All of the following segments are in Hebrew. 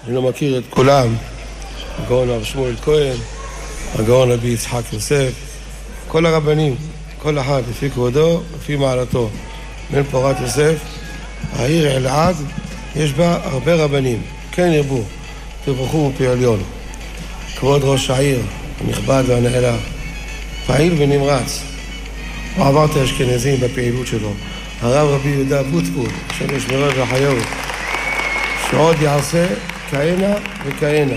אני לא מכיר את כולם, הגאון הרב שמואל כהן, הגאון רבי יצחק יוסף, כל הרבנים, כל אחד לפי כבודו, לפי מעלתו. בן פורת יוסף, העיר אלעד, יש בה הרבה רבנים, כן ירבו, תברכו מפי עליון. כבוד ראש העיר, הנכבד והנעלה, פעיל ונמרץ, הוא עבר את האשכנזים בפעילות שלו. הרב רבי יהודה בוטבול, שם ישמרו וחיו, שעוד יעשה כהנה וכהנה.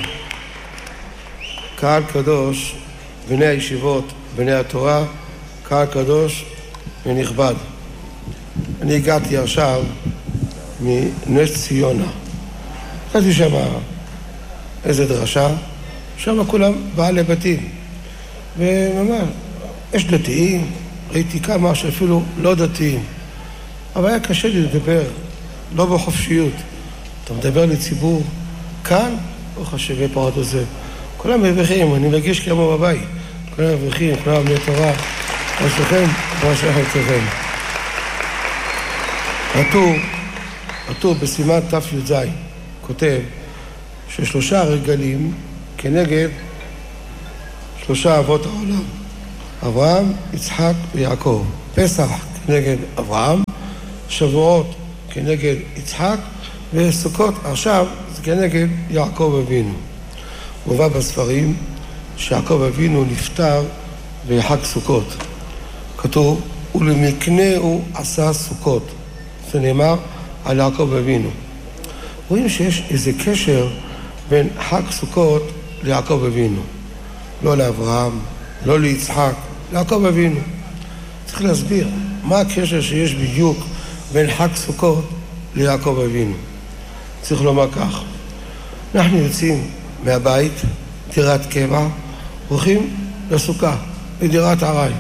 קהל קדוש, בני הישיבות, בני התורה, קהל קדוש ונכבד. אני הגעתי עכשיו מנס ציונה. ראיתי שם איזה דרשה, שם כולם בעלי בתים. וממש, יש דתיים, ראיתי כמה שאפילו לא דתיים. אבל היה קשה לי לדבר, לא בחופשיות. אתה מדבר לציבור כאן, לא חשבי פורת יוסף. כולם מבריחים, אני מרגיש כמו בבית. כולם מבריחים, כולם בני תורה. יש לכם, מה שאנחנו צריכים. הטור בסימן ת"ז כותב ששלושה רגלים כנגד שלושה אבות העולם. אברהם, יצחק ויעקב. פסח כנגד אברהם, שבועות כנגד יצחק, וסוכות עכשיו זה כנגד יעקב אבינו. מובא בספרים שיעקב אבינו נפטר בחג סוכות. כתוב, ולמקנה הוא עשה סוכות. זה נאמר על יעקב אבינו. רואים שיש איזה קשר בין חג סוכות ליעקב אבינו. לא לאברהם, לא ליצחק, ליעקב אבינו. צריך להסביר מה הקשר שיש בדיוק בין חג סוכות ליעקב אבינו. צריך לומר כך, אנחנו יוצאים מהבית, דירת קבע, הולכים לסוכה, לדירת ערי.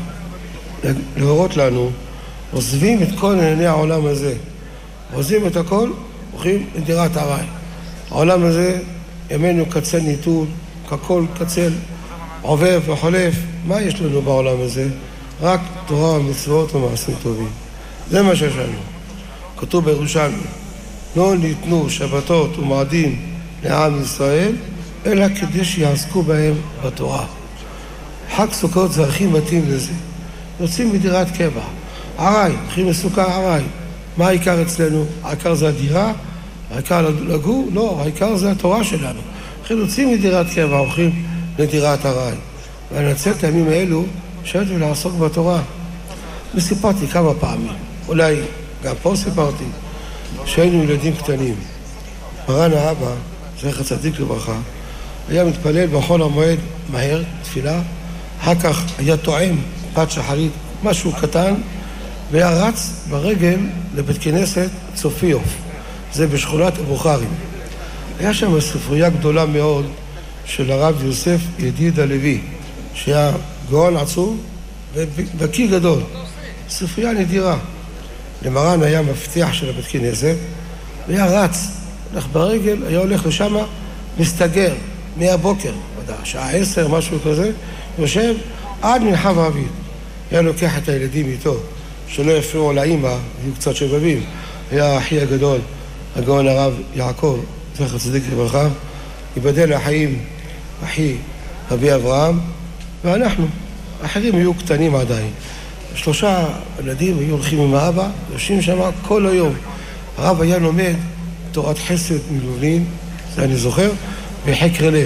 להורות לנו, עוזבים את כל ענייני העולם הזה. עוזבים את הכל, הולכים לדירת ערי. העולם הזה, ימינו קצל ניתול, ככל קצל, עובר וחולף. מה יש לנו בעולם הזה? רק תורה ומצוות ומעשים טובים. זה מה שיש לנו. כתוב בירושלמי, לא ניתנו שבתות ומועדים לעם ישראל, אלא כדי שיעסקו בהם בתורה. חג סוכות זה הכי מתאים לזה. יוצאים מדירת קבע. ערי, הולכים לסוכה ערי. מה העיקר אצלנו? העיקר זה הדירה? העיקר לגור? לא, העיקר זה התורה שלנו. הולכים יוצאים מדירת קבע, הולכים לדירת ערי. ונצל את הימים האלו, שבת ולעסוק בתורה. וסיפרתי כמה פעמים, אולי גם פה סיפרתי, שהיינו ילדים קטנים. מרן האבא, זכר צדיק לברכה, היה מתפלל בחול המועד מהר, תפילה, אחר כך היה טועם פת שחרית, משהו קטן, והיה רץ ברגל לבית כנסת צופיוף, זה בשכונת הבוכרים. היה שם ספרייה גדולה מאוד של הרב יוסף ידיד הלוי, שהיה גאון עצום ובקיא גדול. ספרייה נדירה. למרן היה מפתח של הבית כנסת, והיה רץ, הולך ברגל, היה הולך לשם, מסתגר, מהבוקר, שעה 10, משהו כזה, יושב עד מנחה וערבית. היה לוקח את הילדים איתו, שלא יפריעו לאמא, היו קצת שבבים. היה האחי הגדול, הגאון הרב יעקב, זכר צדיק לברכה, ייבדל לחיים אחי רבי אברהם, ואנחנו, האחרים היו קטנים עדיין. 3 ילדים היו הולכים עם האבא, יושבים שם כל היום. הרב היה לומד תורת חסד מלובלין, זה אני זוכר, וחקר לב.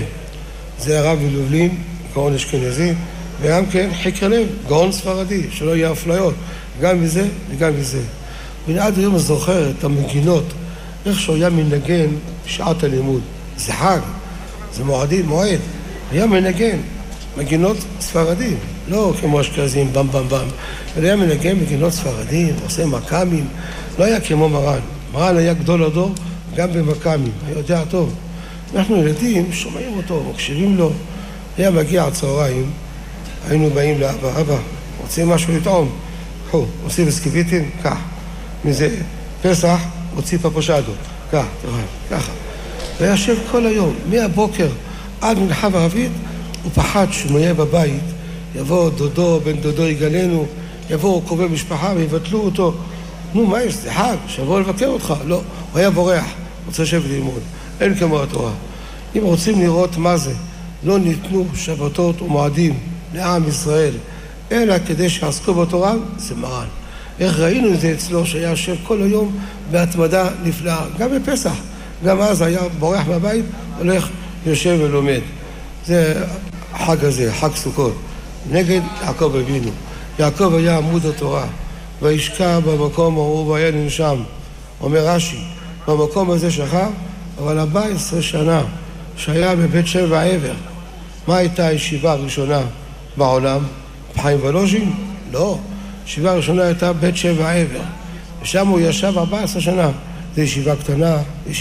זה הרב מלובלין, גאון אשכנזי, וגם כן חקר לב, גאון ספרדי, שלא יהיה אפליות, גם מזה וגם מזה. ועד היום זוכר את המגינות, איך שהוא היה מנגן שעת הלימוד. זה חג, זה מועד. היה מנגן, מגינות ספרדים, לא כמו אשכנזים, במ במ במ. אלא היה מנגן מגינות ספרדים, עושה מקמים, לא היה כמו מרן. מרן היה גדול הדור, גם במקמים, היה יודע טוב. אנחנו ילדים שומעים אותו, מקשיבים לו. היה מגיע הצהריים, היינו באים לאבא, אבא, רוצים משהו לטעום? עושים בסקיביטים, כך. מזה פסח, הוציא פפושדו, כך, ככה. וישב כל היום, מהבוקר עד מנחה וערבית, הוא פחד שהוא יהיה בבית, יבוא דודו, בן דודו יגלנו, יבואו קרובי משפחה ויבטלו אותו. נו, מה יש? זה חג, שיבואו לבקר אותך. לא, הוא היה בורח, רוצה לשבת ללמוד. אין כמו התורה. אם רוצים לראות מה זה, לא ניתנו שבתות ומועדים לעם ישראל, אלא כדי שעסקו בתורה, זה מרן. איך ראינו את זה אצלו, שהיה יושב כל היום בהתמדה נפלאה, גם בפסח, גם אז היה בורח מהבית, הולך, יושב ולומד. זה החג הזה, חג סוכות, נגד יעקב אבינו. יעקב היה עמוד התורה, וישקע במקום ההוא והיה ננשם. אומר רש"י, במקום הזה שכב, אבל 14 שנה שהיה בבית שבע עבר. מה הייתה הישיבה הראשונה בעולם? חיים ולוז'ין? לא. הישיבה הראשונה הייתה בית שבע עבר. ושם הוא ישב 14 שנה. זו ישיבה קטנה,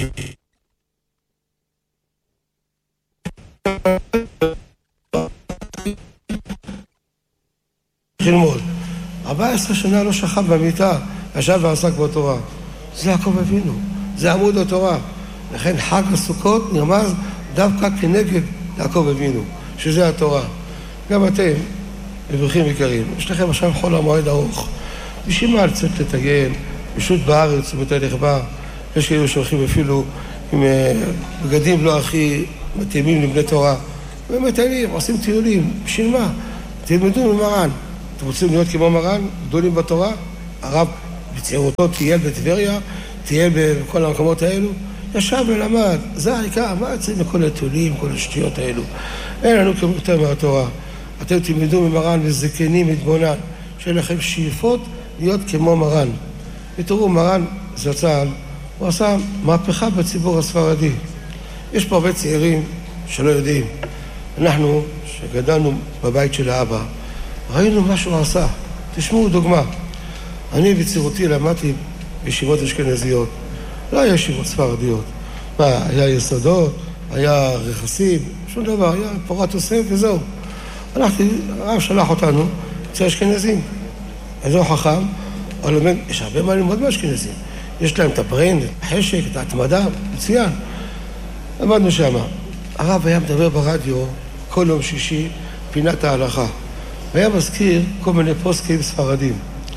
ללמוד. 14 שנה לא שכב במיטה, ישב ועסק בתורה. זה יעקב אבינו, זה עמוד התורה. לכן חג הסוכות נרמז דווקא כנגד יעקב אבינו, שזה התורה. גם אתם, מבריחים יקרים, יש לכם עכשיו חול המועד ארוך. בשביל מה לצאת לטייל, פשוט בארץ ובתהליך בה, יש כאלו שהולכים אפילו עם בגדים לא הכי מתאימים לבני תורה. ומטיילים, עושים טיולים, בשביל מה? תלמדו ממרן. אתם רוצים להיות כמו מרן, גדולים בתורה? הרב בצעירותו טייל בטבריה, טייל בכל המקומות האלו, ישב ולמד, זה העיקר, מה יוצאים מכל הטיולים, כל השטויות האלו? אין לנו כמו יותר מהתורה. אתם תלמדו ממרן וזקנים מתבונן, שיהיה לכם שאיפות להיות כמו מרן. ותראו, מרן זצ"ל, הוא עשה מהפכה בציבור הספרדי. יש פה הרבה צעירים שלא יודעים. אנחנו, שגדלנו בבית של האבא, ראינו מה שהוא עשה. תשמעו דוגמה. אני בצעירותי למדתי בישיבות אשכנזיות. לא היה ישיבות ספרדיות. מה, היה יסודות, היה רכסים, שום דבר, היה פורת יוסף וזהו. הרב שלח אותנו אצל אשכנזים. איזה חכם, אבל יש הרבה מה ללמוד באשכנזים. יש להם את הברן, את החשק, את ההתמדה, מצוין. למדנו שמה. הרב היה מדבר ברדיו כל יום שישי, פינת ההלכה. והיה מזכיר כל מיני פוסקים ספרדים.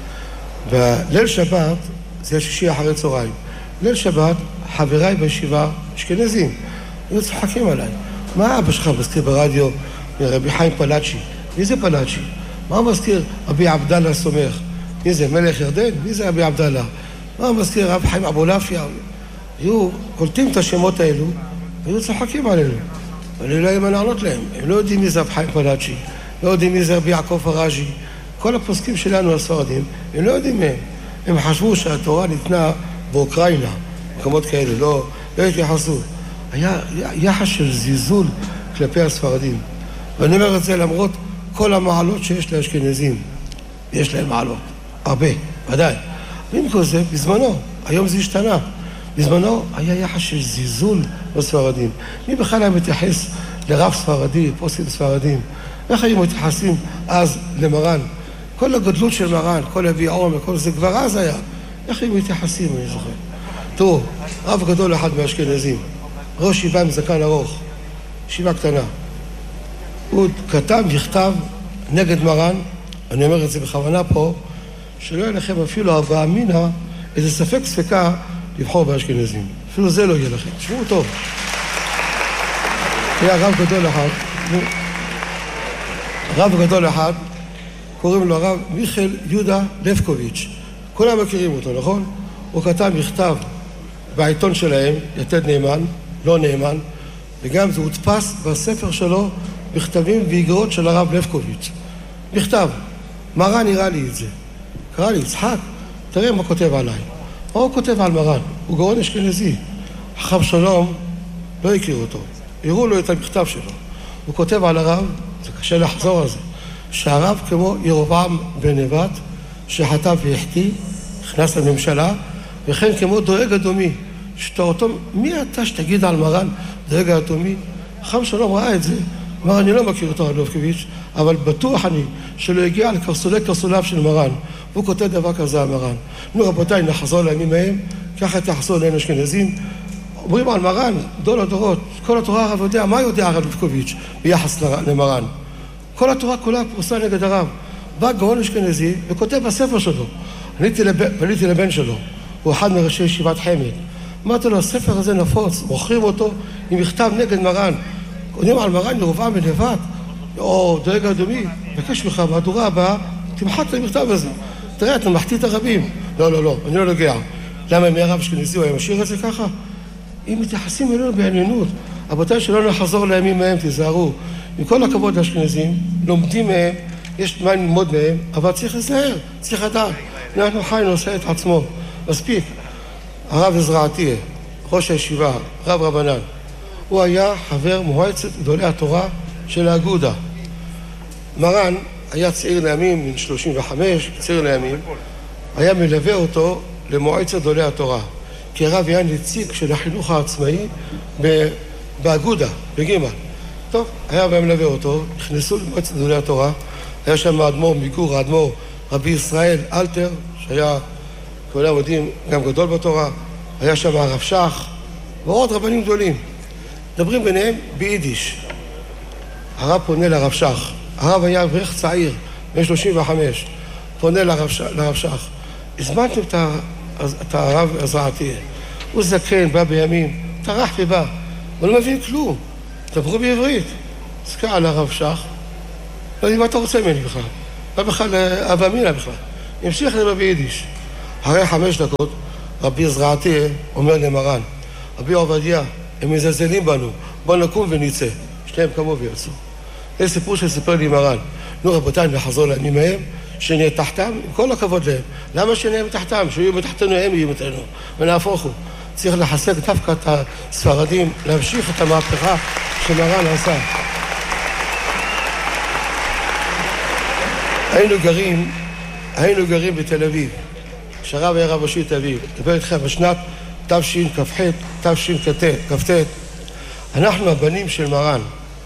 בליל שבת, זה שישי אחרי צהריים. ליל שבת, חבריי בישיבה אשכנזים, היו צוחקים עליי. מה אבא שלך מזכיר ברדיו רבי חיים פלאצ'י? מי זה פלאצ'י? מה הוא מזכיר רבי עבדאללה סומך? מי זה, מלך ירדן? מי זה רבי עבדאללה? מה הוא מזכיר רבי חיים אבולעפיה? היו קולטים את השמות האלו, והיו צוחקים עלינו. ואני לא יודע מה לענות להם. הם לא יודעים מי זה רבי חיים פלאצ'י, לא יודעים מי זה רבי יעקב הראז'י. כל הפוסקים שלנו הספרדים, הם לא יודעים מהם. הם חשבו שהתורה ניתנה באוקראינה, מקומות כאלה, לא התייחסו. היה יחס של זיזול כלפי הספרדים. ואני אומר את זה למרות כל המעלות שיש לאשכנזים. יש להם מעלות, הרבה, ודאי. ועם כל זה, בזמנו, היום זה השתנה. בזמנו היה יחס של זיזול בספרדים. מי בכלל היה מתייחס לרב ספרדי, פוסקים ספרדים? איך היו מתייחסים אז למרן? כל הגדלות של מרן, כל אבי עומר, כל זה כבר אז היה. איך היו מתייחסים, אני זוכר? תראו, רב גדול אחד מהאשכנזים, ראש ישיבה עם זקן ארוך, ישיבה קטנה. הוא כתב מכתב נגד מרן, אני אומר את זה בכוונה פה, שלא יהיה לכם אפילו הווה אמינא, איזה ספק ספקה לבחור באשכנזים. אפילו זה לא יהיה לכם. תשמעו טוב. היה רב גדול אחד, קוראים לו הרב מיכאל יהודה לבקוביץ'. כולם מכירים אותו, נכון? הוא כתב מכתב בעיתון שלהם, יתד נאמן, לא נאמן, וגם זה הודפס בספר שלו בכתבים ואיגרות של הרב לבקוביץ'. מכתב. מרן נראה לי את זה. קרא לי, יצחק, תראה מה כותב עליי. מה הוא כותב על מרן? הוא גאון אשכנזי. חכם שלום לא הכיר אותו. הראו לו את המכתב שלו. הוא כותב על הרב, זה קשה לחזור על זה, שהרב כמו ירבעם בן נבט, שחטא והחטיא, נכנס לממשלה, וכן כמו דואג אדומי, שתורתו, מי אתה שתגיד על מרן דואג אדומי? חכם שלום ראה את זה, אמר, אני לא מכיר אותו על לבקוביץ', אבל בטוח אני שלא הגיע לקרסוליו של מרן. והוא כותב דבר כזה על מרן. נו רבותיי, נחזור לימים מהם, ככה תחזור אלינו אשכנזים. אומרים על מרן, גדול הדורות, כל התורה הרב יודע, מה יודע הרב לבקוביץ' ביחס למרן? כל התורה כולה פרוסה נגד הרב. בא גאון אשכנזי וכותב בספר שלו. פניתי לבן שלו, הוא אחד מראשי ישיבת חמד. אמרתי לו, הספר הזה נפוץ, מוכרים אותו עם מכתב נגד מרן. קונים על מרן ירובעם בן נבט, או דואג אדומי, בקש ממך, מהדורה הבאה, תמחק את המכתב הזה. תראה, אתה מחטיא את הרבים. לא, אני לא נוגע. למה אם היה רב אשכנזי, הוא היה משאיר את זה ככה? אם מתייחסים אלינו בעניינות, רבותיי שלא נחזור לימים מהם, תיזהרו. עם כל הכבוד לאשכנזים, לומדים מהם, יש מה ללמוד מהם, אבל צריך לזהר, צריך לדעת. אנחנו חיינו עושה את עצמו. מספיק. הרב עזרעתיה, ראש הישיבה, רב רבנן, הוא היה חבר מועצת גדולי התורה של האגודה. מרן היה צעיר לימים, בן 35, צעיר לימים, היה מלווה אותו למועצת גדולי התורה. כי הרב היה נציג של החינוך העצמאי באגודה, בגימל. טוב, היה מלווה אותו, נכנסו למועצת גדולי התורה, היה שם האדמו"ר מגור, האדמו"ר רבי ישראל אלתר, שהיה, כולם יודעים, גם גדול בתורה, היה שם הרב שך, ועוד רבנים גדולים. מדברים ביניהם ביידיש. הרב פונה לרב שך, הרב היה אברך צעיר, בן 35, פונה לרב שך. הזמנתם את הרב עזרעתיה, הוא זקן, בא בימים, טרח ובא, אבל לא מבין כלום, דברו בעברית. סקע על הרב שך, לא יודע מה אתה רוצה ממני בכלל, לא בכלל אבא מינה בכלל, המשיך לדבר ביידיש. אחרי 5 דקות, רבי עזרעתיה אומר למרן, רבי עובדיה, הם מזלזלים בנו, בוא נקום ונצא. שניהם קמו ויצאו. זה סיפור שסיפר לי מרן. נו רבותיי, נחזור לימים מהם, שנהיה תחתם, עם כל הכבוד להם. למה שנהיה מתחתם? שיהיו מתחתנו, הם יהיו מתחתנו. ונהפוך הוא. צריך לחזק דווקא את הספרדים, להמשיך את המהפכה שמרן עשה. היינו גרים בתל אביב. כשהרב היה רב ראשי תל אביב. דבר איתכם בשנת תשכ"ח, תשכ"ט. אנחנו הבנים של מרן.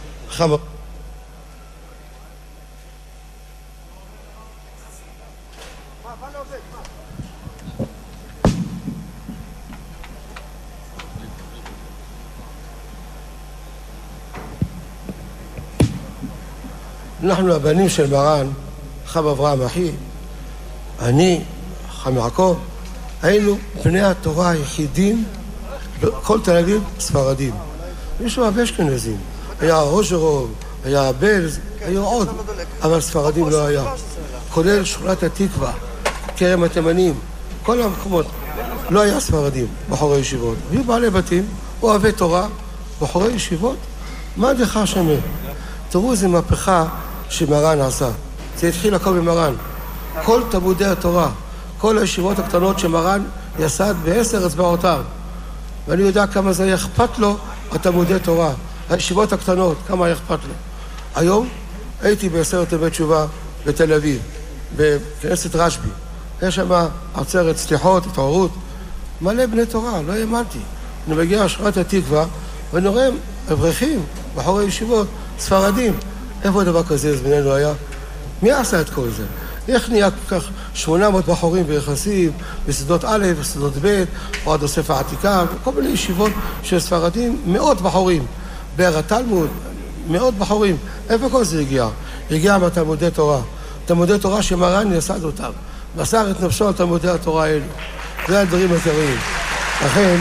אנחנו הבנים של מרן, חם אברהם אחי, אני, חם יעקב, היינו בני התורה היחידים, כל תל אביב ספרדים. יש לו הרבה אשכנזים, היה רוז'רוב, היה בלז, היו עוד, אבל ספרדים לא היה. כולל שכונת התקווה, כרם התימנים, כל המקומות, לא היה ספרדים, בחורי ישיבות. היו בעלי בתים, אוהבי תורה, בחורי ישיבות, מה דחה שמה? תראו איזה מהפכה שמרן עשה. זה התחיל הכל במרן. כל תלמודי התורה, כל הישיבות הקטנות שמרן יסד ב10 אצבעותיו. ואני יודע כמה זה היה אכפת לו, התלמודי תורה, הישיבות הקטנות, כמה היה אכפת לו. היום הייתי בעשרת ימי תשובה בתל אביב, בכנסת רשב"י. יש שם עצרת סליחות, התעוררות, מלא בני תורה, לא האמנתי. אני מגיע לשכונת התקווה, ואני רואה אברכים, בחורי ישיבות, ספרדים. איפה דבר כזה זמננו היה? מי עשה את כל זה? איך נהיה כך 800 בחורים ביחסים, בסדות א', בסדות ב', או עד אוסף העתיקה, כל מיני ישיבות של ספרדים, מאות בחורים. בער התלמוד, מאות בחורים. איפה כל זה הגיע? הגיע מהתלמודי תורה. תלמודי תורה שמרן יסד אותם. מסר את נפשו על תלמודי התורה האלו. זה הדברים העיקריים. לכן,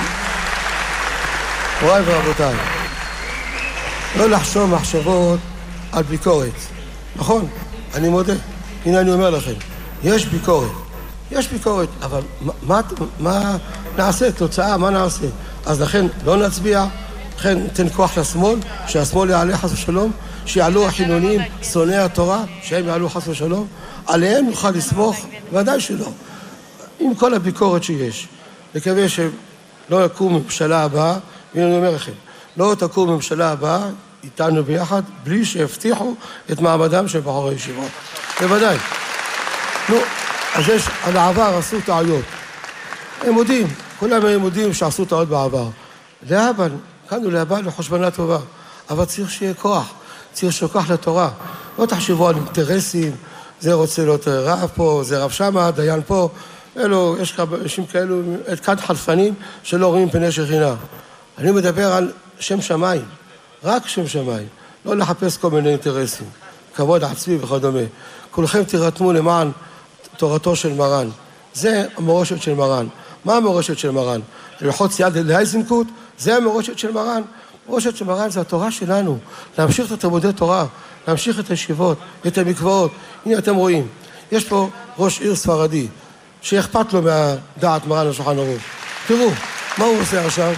הוריי ורבותיי, לא לחשוב מחשבות על ביקורת. נכון? אני מודה. הנה אני אומר לכם, יש ביקורת, אבל מה נעשה? תוצאה, מה נעשה? אז לכן לא נצביע, לכן ניתן כוח לשמאל, שהשמאל יעלה חס ושלום, שיעלו החילונים, שונאי התורה, שהם יעלו חס ושלום, עליהם נוכל לסמוך, ודאי שלא. עם כל הביקורת שיש. מקווה שלא יקום ממשלה הבאה, והנה אני אומר לכם, לא תקום ממשלה הבאה, איתנו ביחד, בלי שהבטיחו את מעמדם של בחורי ישיבות. בוודאי. נו, אז יש, על העבר עשו טעויות. הם מודים, כולם הם מודים שעשו טעויות בעבר. להבא, כאן להבא לחושבנה טובה. אבל צריך שיהיה כוח, צריך שיהיה כוח לתורה. לא תחשבו על אינטרסים, זה רוצה להיות רב פה, זה רב שמה, דיין פה. אלו, יש אנשים כאלו, כאן חלפנים שלא רואים פני שכינה. אני מדבר על שם שמיים. רק שם שמיים, לא לחפש כל מיני אינטרסים, כבוד עצמי וכדומה. כולכם תירתמו למען תורתו של מרן. זה המורשת של מרן. מה המורשת של מרן? ללחוץ יד להיזנקות, זה המורשת של מרן. המורשת של מרן זה התורה שלנו, להמשיך את תלמודי תורה, להמשיך את הישיבות, את המקוואות. הנה אתם רואים, יש פה ראש עיר ספרדי, שאכפת לו מהדעת מרן השולחן ערוך. תראו, מה הוא עושה עכשיו?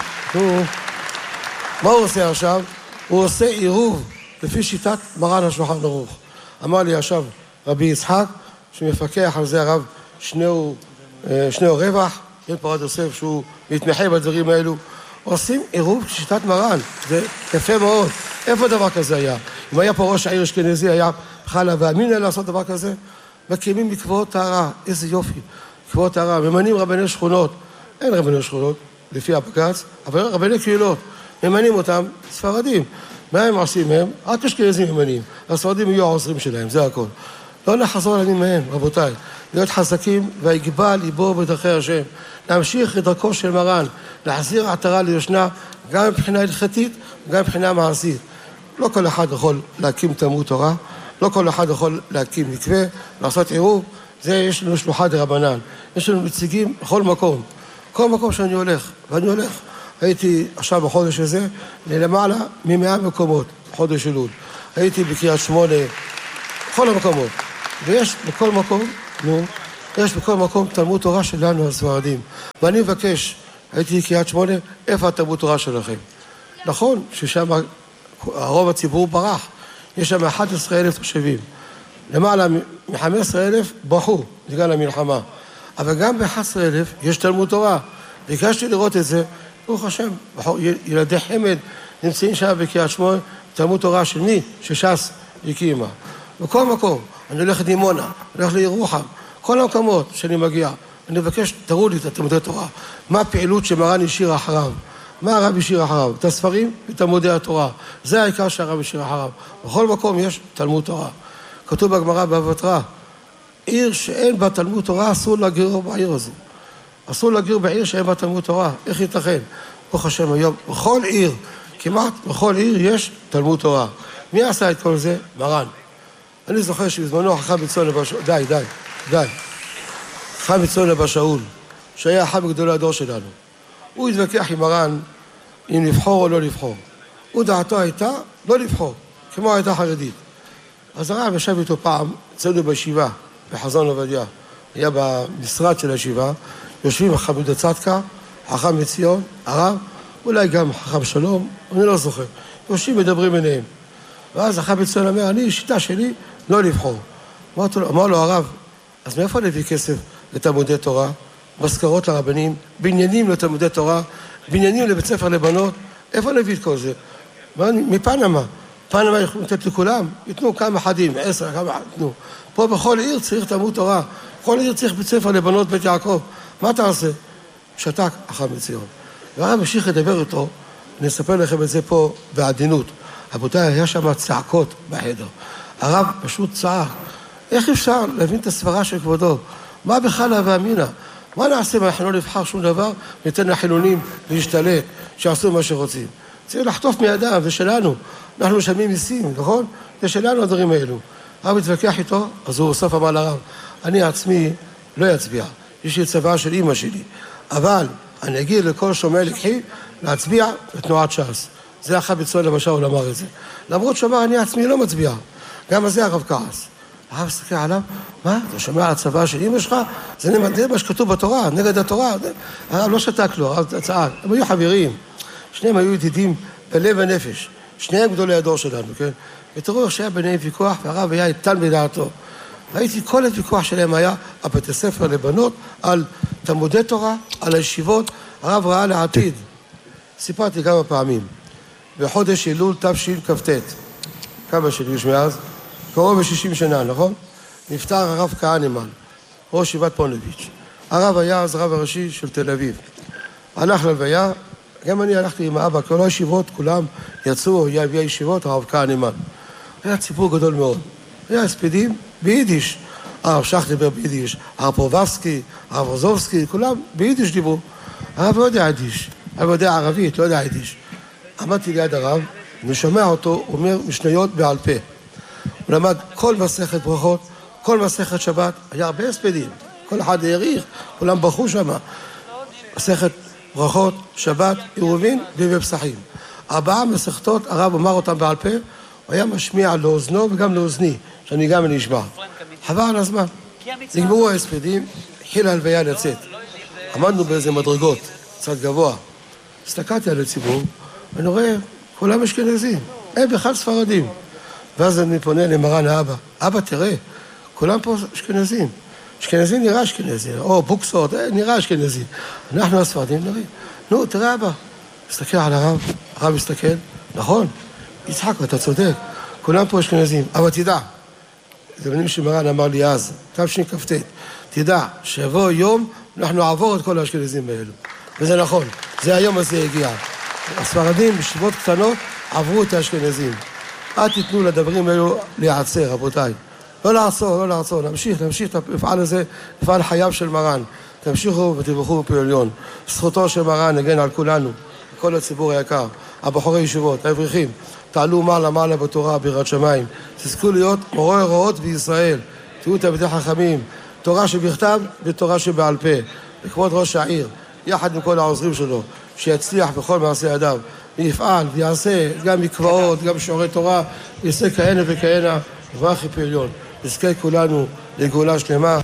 מה הוא עושה עכשיו? הוא עושה עירוב לפי שיטת מרן השולחן ערוך. אמר לי עכשיו רבי יצחק, שמפקח על זה הרב שניאור רווח, בן פורת יוסף, שהוא מתמחה בדברים האלו, עושים עירוב שיטת מרן. זה יפה מאוד. איפה דבר כזה היה? אם היה פה ראש העיר אשכנזי, היה בכלל והאמין לעשות דבר כזה? מקימים מקוואות טהרה, איזה יופי. מקוואות טהרה, ממנים רבני שכונות. אין רבני שכונות, לפי הבג"ץ, אבל רבני קהילות. ממנים אותם ספרדים. מה הם עושים מהם? רק אשכנזים ממנים. הספרדים יהיו העוזרים שלהם, זה הכל. לא נחזור עליהם מהם, רבותיי. להיות חזקים ויגבה ליבו בדרכי השם. להמשיך את דרכו של מרן, להחזיר עטרה ליושנה, גם מבחינה הלכתית, גם מבחינה מעשית. לא כל אחד יכול להקים תלמוד תורה, לא כל אחד יכול להקים מקווה, לעשות עירוב. זה יש לנו שלוחה דרבנן. יש לנו נציגים בכל מקום. כל מקום שאני הולך, ואני הולך. הייתי עכשיו בחודש הזה, למעלה מ100 מקומות, חודש אלול. הייתי בקריית שמונה, בכל המקומות. ויש בכל מקום, יש בכל מקום תלמוד תורה שלנו הספרדים. ואני מבקש, הייתי בקריית שמונה, איפה התלמוד תורה שלכם? נכון ששם הרוב הציבור ברח. יש שם 11,000 תושבים. למעלה מ-15,000 ברחו בגלל המלחמה. אבל גם ב-11,000 יש תלמוד תורה. ביקשתי לראות את זה, ברוך השם, ילדי חמד נמצאים שם בקריית שמונה, תלמוד תורה של מי? שש"ס הקימה. בכל מקום, אני הולך לדימונה, הולך לירוחם, כל המקומות שאני מגיע, אני מבקש, תראו לי את תלמודי תורה. מה הפעילות שמרן השאיר אחריו? מה הרב השאיר אחריו? את הספרים ותלמודי התורה. זה העיקר שהרב השאיר אחריו. בכל מקום יש תלמוד תורה. כתוב בגמרא בבא בתרא, עיר שאין בה תלמוד תורה, אסור להגיר בעיר הזו. אסור להגיר בעיר שאין בה תלמוד תורה. איך ייתכן? ברוך השם היום, בכל עיר, כמעט בכל עיר יש תלמוד תורה. מי עשה את כל זה? מרן. אני זוכר שבזמנו חכם מצאן אבא שאול, די. חכם מצאן אבא שאול, שהיה אחד מגדולי הדור שלנו. הוא התווכח עם מרן אם לבחור או לא לבחור. ודעתו הייתה לא לבחור, כמו הייתה חרדית. אז הרב ישב איתו פעם, אצלנו בישיבה, בחזון עובדיה. היה במשרד של הישיבה, יושבים חכם יהודה צדקה, חכם מציון, הרב, אולי גם חכם שלום, אני לא זוכר. יושבים מדברים ביניהם. ואז חכם מציון אומר, אני, שיטה שלי, לא לבחור. אמר לו הרב, אז מאיפה נביא כסף לתלמודי תורה? מזכרות לרבנים, בניינים לתלמודי תורה, בניינים לבית ספר לבנות, איפה נביא את כל זה? מפנמה. פנמה יכולים לתת לכולם, ייתנו כמה אחדים, 10, כמה אחדים, ייתנו. פה בכל עיר צריך תלמוד תורה, בכל עיר צריך בית ספר לבנות בית יעקב. מה אתה עושה? שתק אחר מציון. והרב המשיך לדבר איתו, אני אספר לכם את זה פה בעדינות. רבותיי, היה שם צעקות בחדר. הרב פשוט צעק. איך אפשר להבין את הסברה של כבודו? מה בכלל הווה אמינא? מה נעשה אם אנחנו לא נבחר שום דבר, ניתן לחילונים להשתלט, שיעשו מה שרוצים? צריך לחטוף מידם, זה שלנו. אנחנו משלמים מיסים, נכון? זה שלנו הדברים האלו. הרב התווכח איתו, אז הוא בסוף אמר לרב, אני עצמי לא אצביע. יש לי צבא של אמא שלי. אבל אני אגיד לכל שומע לקחי להצביע בתנועת ש"ס. זה החכם מצאן אבא שאול אמר את זה. למרות שאמר, אני עצמי לא מצביע. גם על זה הרב כעס. הרב הסתכל עליו, מה? אתה שומע על הצבא של אמא שלך? זה מה שכתוב בתורה, נגד התורה. הרב לא שתק לו, הרב צעק. הם היו חברים. שניהם היו ידידים בלב ונפש. שניהם גדולי הדור שלנו, כן? ותראו איך שהיה ביניהם ויכוח, והרב היה איתן בדעתו. ראיתי כל הוויכוח שלהם היה על בתי ספר לבנות, על תלמודי תורה, על הישיבות. הרב ראה לעתיד. סיפרתי כמה פעמים. בחודש אלול תשכ"ט, כמה שנים יש מאז? קרוב ב-60 שנה, נכון? נפטר הרב כהנמן, ראש ישיבת פוניבז'. הרב היה אז רב הראשי של תל אביב. הלך ללוויה, גם אני הלכתי עם האבא, כל הישיבות, כולם יצאו, היה ישיבות, הרב כהנמן. היה ציבור גדול מאוד. היה הספדים ביידיש. הרב שך דיבר ביידיש, הרב פרובסקי, הרב רוזובסקי, כולם ביידיש דיברו. הרב לא יודע יידיש, הרב יודע ערבית, לא יודע יידיש. עמדתי ליד הרב, אני שומע אותו, הוא אומר משניות בעל פה. הוא למד כל מסכת ברכות, כל מסכת שבת, היה הרבה הספדים, כל אחד העריך, כולם בחרו שם. מסכת ברכות, שבת, עירובין ובפסחים. 4 מסכתות, הרב אמר אותם בעל פה, הוא היה משמיע לאוזנו וגם לאוזני, שאני גם נשמע. חבל על הזמן. נגמרו ההספדים, התחילה הלוויה לצאת. עמדנו באיזה מדרגות, קצת גבוה. הסתכלתי על הציבור, ואני רואה, כולם אשכנזים, הם בכלל ספרדים. ואז אני פונה למרן האבא, אבא תראה, כולם פה אשכנזים. אשכנזי נראה אשכנזי, או בוקסות, נראה אשכנזי. אנחנו הספרדים נראים. נו, תראה אבא. מסתכל על הרב מסתכל, נכון, יצחק, אתה צודק, כולם פה אשכנזים, אבל תדע, זה בנים שמרן אמר לי אז, תשכ"ט, תדע, שיבוא יום, אנחנו נעבור את כל האשכנזים האלו. וזה נכון, זה היום הזה הגיע. הספרדים בישיבות קטנות עברו את האשכנזים. אל תיתנו לדברים האלו להיעצר, רבותיי. לא לעצור, נמשיך את המפעל הזה, מפעל חייו של מרן. תמשיכו ותברכו בפי עליון. זכותו של מרן נגן על כולנו, כל הציבור היקר, הבחורי ישיבות, האברכים, תעלו מעלה בתורה, ביראת שמיים. תזכו להיות מורי הוראות בישראל. תהיו תלמידי חכמים, תורה שבכתב ותורה שבעל פה. וכבוד ראש העיר, יחד עם כל העוזרים שלו, שיצליח בכל מעשה ידיו, ויפעל, ויעשה גם מקוואות, גם שיעורי תורה, ויעשה כהנה וכהנה, וברך בפי עליון. נזכה כולנו לגאולה שלמה.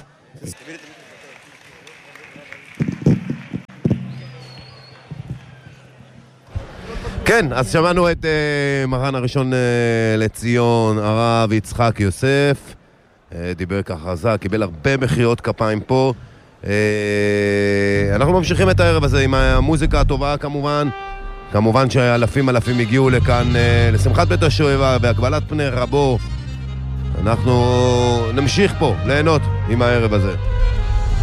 כן, אז שמענו את מרן הראשון לציון, הרב יצחק יוסף, דיבר ככה חזק, קיבל הרבה מחיאות כפיים פה. אנחנו ממשיכים את הערב הזה עם המוזיקה הטובה כמובן שאלפים הגיעו לכאן לשמחת בית השואבה בהקבלת פני רבו. אנחנו נמשיך פה ליהנות עם הערב הזה.